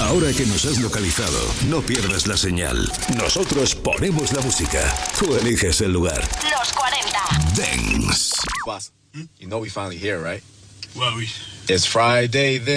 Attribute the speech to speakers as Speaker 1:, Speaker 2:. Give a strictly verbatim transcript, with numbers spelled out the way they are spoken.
Speaker 1: Ahora que nos has localizado, no pierdas la señal. Nosotros ponemos la música. Tú eliges el lugar.
Speaker 2: Los cuarenta.
Speaker 1: Dance.
Speaker 3: Boss, you know we finally here, right?
Speaker 4: Well, we...
Speaker 3: It's Friday then.